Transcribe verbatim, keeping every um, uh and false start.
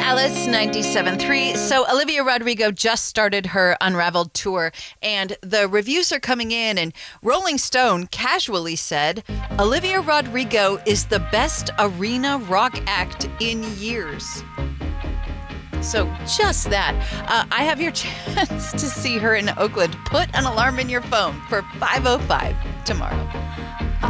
Alice ninety-seven point three. So Olivia Rodrigo just started her Unraveled tour, and the reviews are coming in, and Rolling Stone casually said, Olivia Rodrigo is the best arena rock act in years. So just that. Uh, I have your chance to see her in Oakland. Put an alarm in your phone for five oh five tomorrow.